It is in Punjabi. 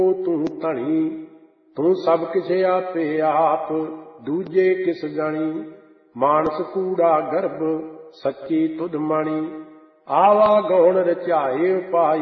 ਤੂੰ ਧਣੀ, ਤੂੰ ਸਭ ਕਿਛ ਆਪੇ ਆਪ, ਦੂਜੇ ਕਿਸ ਗਣੀ। ਮਾਨਸ ਕੂੜਾ ਗਰਭ, ਸੱਚੀ ਤੁਧ ਮਣੀ, ਆਵਾ ਗੌਣ ਰਚਾਏ ਉਪਾਈ।